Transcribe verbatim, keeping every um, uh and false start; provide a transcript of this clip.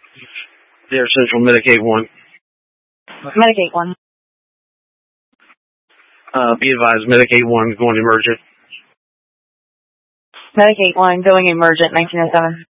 Dear Central, Medicaid one. Medicaid one. Uh, be advised, Medicaid one going emergent. Medicaid one going emergent, nineteen oh seven.